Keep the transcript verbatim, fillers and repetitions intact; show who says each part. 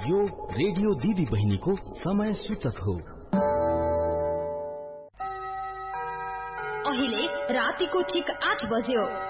Speaker 1: यो रेडियो दिदी बहिनीको समय सूचक हो।
Speaker 2: अहिले रातिको ठीक आठ बज्यो।